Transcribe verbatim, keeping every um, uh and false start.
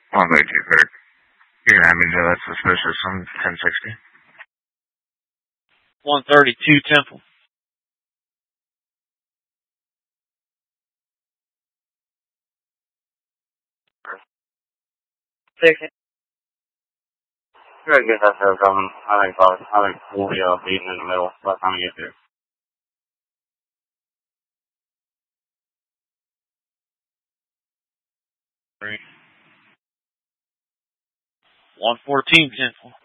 one thirty-two, correct. You're gonna have me do that suspicious on ten sixty. one thirty-two Temple. Second. Try to get that show coming. I think probably, I think we'll be uh, beating in the middle by the time we get there. Three. one fourteen Temple.